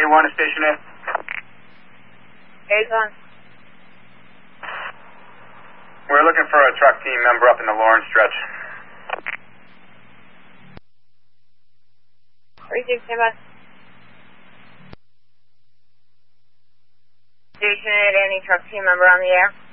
A1 to Station A. A1. We're looking for a truck team member up in the Lawrence stretch. Receive, stand by. Station 8, any truck team member on the air?